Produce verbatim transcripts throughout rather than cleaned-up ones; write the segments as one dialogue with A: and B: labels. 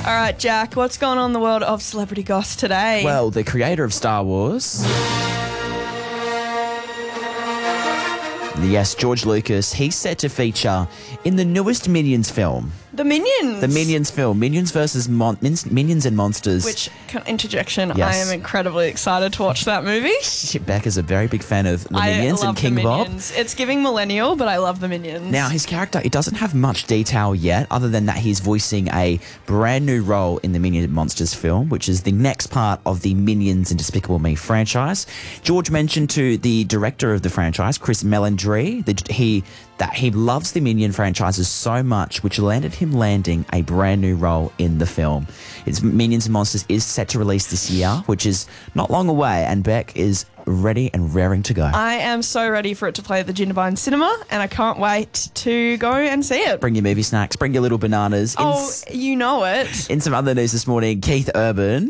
A: All right, Jack, what's going on in the world of celebrity goss today?
B: Well, the creator of Star Wars, yes, George Lucas, he's set to feature in the newest Minions film.
A: The Minions.
B: The Minions film, Minions versus Mon- Min- Minions and Monsters.
A: Which, interjection,
B: Yes.
A: I am incredibly excited to watch that movie.
B: Becca's a very big fan of the Minions
A: I love
B: and King
A: the
B: Bob.
A: Minions. It's giving millennial, but I love the Minions.
B: Now, his character, it doesn't have much detail yet, other than that he's voicing a brand new role in the Minions and Monsters film, which is the next part of the Minions and Despicable Me franchise. George mentioned to the director of the franchise, Chris Melandry, that he that he loves the Minion franchises so much, which landed him landing a brand new role in the film. It's Minions and Monsters is set to release this year, which is not long away, and Beck is ready and raring to go.
A: I am so ready for it to play at the Jindabyne Cinema, and I can't wait to go and see it.
B: Bring your movie snacks, bring your little bananas. In
A: Oh,
B: s-
A: you know it.
B: In some other news this morning, Keith Urban.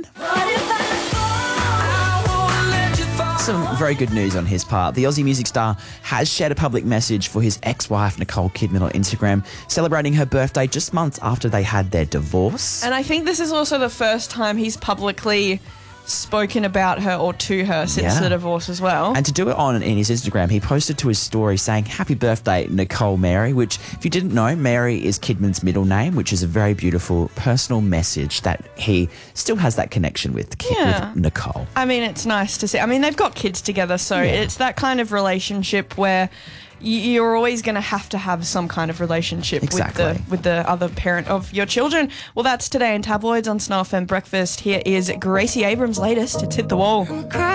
B: Some very good news on his part. The Aussie music star has shared a public message for his ex-wife, Nicole Kidman, on Instagram, celebrating her birthday just months after they had their divorce.
A: And I think this is also the first time he's publicly spoken about her or to her since
B: Yeah.
A: the divorce as well.
B: And to do it on in his Instagram, he posted to his story saying, "Happy birthday, Nicole Mary," which, if you didn't know, Mary is Kidman's middle name, which is a very beautiful personal message that he still has that connection with, Kid-
A: Yeah.
B: with Nicole.
A: I mean, it's nice to see. I mean, they've got kids together, so
B: Yeah.
A: it's that kind of relationship where y- you're always going to have to have some kind of relationship
B: Exactly.
A: with the with the other parent of your children. Well, that's today in tabloids on Snuff and Breakfast. Here is Gracie Abrams' latest. It's Hit the Wall.